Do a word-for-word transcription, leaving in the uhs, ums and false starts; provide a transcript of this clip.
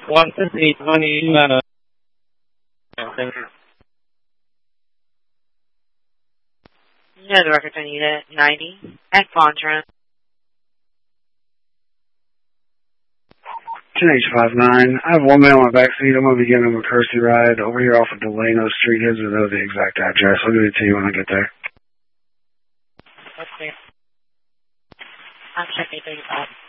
one fifty, twenty, uh, thank you. You know the records on unit ninety at Fondren. ten H five nine. I have one man on my back seat. I'm going to be giving him a courtesy ride over here off of Delano Street. He doesn't know the exact address. I'll give it to you when I get there. Okay. I'll check anything out.